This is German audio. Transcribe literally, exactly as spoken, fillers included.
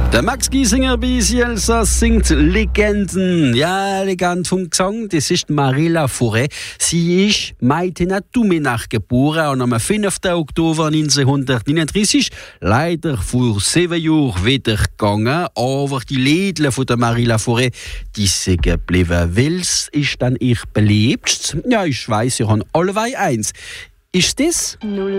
Der Max Giesinger bei Elsa singt Legenden. Ja, Legende vom Gesang, das ist Marie Laforêt. Sie ist Maïtena Touménach geboren und am fünften Oktober neunzehnhundertneununddreißig leider vor sieben Jahren wieder gegangen. Aber die Lieder von der Marie Laforêt, die sind geblieben. Welches ist dann ich beliebst? Ja, ich weiss, ich habe allweil eins. Ist das? Null.